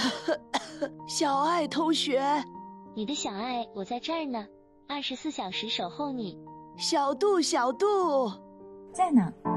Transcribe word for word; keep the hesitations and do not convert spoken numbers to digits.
小爱同学， 你的小爱，我在这儿呢，二十四小时守候你。 小杜，小杜， 在呢。